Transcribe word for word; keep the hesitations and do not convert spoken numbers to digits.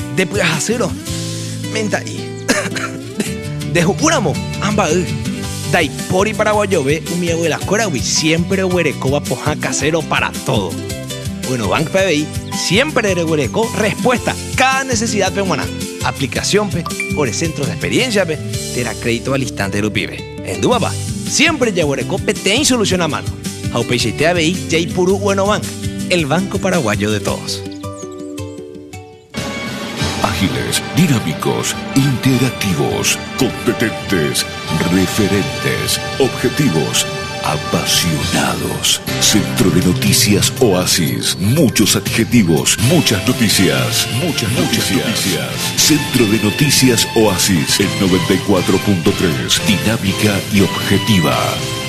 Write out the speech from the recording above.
Después acero. Menta ahí. De Juramo, Ambaú. Daipori paraguayo ve un mi abuela Corahui siempre huereco poja casero para todo. Bueno, Bank P B I siempre de huereco respuesta cada necesidad peruana. Aplicación pe, por el centro de experiencia pe, te da crédito al instante de pibe. En Dubaba, siempre ya huereco pe ten solución a mano. Aupeixe T A B I Jaipuru Bueno Bank, el banco paraguayo de todos. Ágiles, dinámicos, interactivos, competentes, referentes, objetivos, apasionados. Centro de Noticias Oasis. Muchos adjetivos, muchas noticias, muchas, muchas noticias. Centro de Noticias Oasis en noventa y cuatro punto tres. Dinámica y objetiva.